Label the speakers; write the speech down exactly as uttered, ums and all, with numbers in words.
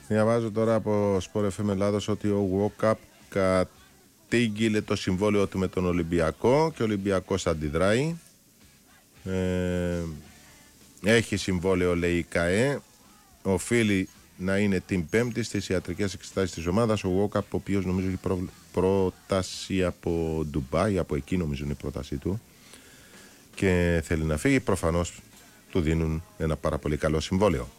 Speaker 1: Διαβάζω τώρα από Sport εφ εμ Ελλάδος ότι ο Γουόκαπ κατήγγειλε το συμβόλαιο του με τον Ολυμπιακό και ο Ολυμπιακός αντιδράει. Ε, έχει συμβόλαιο, λέει η ΚΑΕ. Οφείλει να είναι την Πέμπτη στις ιατρικές εξετάσεις της ομάδας. Ο Γουόκαπ, ο οποίος νομίζω έχει προ... πρόταση από Ντουμπάι, από εκεί νομίζω είναι η πρότασή του, και θέλει να φύγει. Προφανώς του δίνουν ένα πάρα πολύ καλό συμβόλαιο.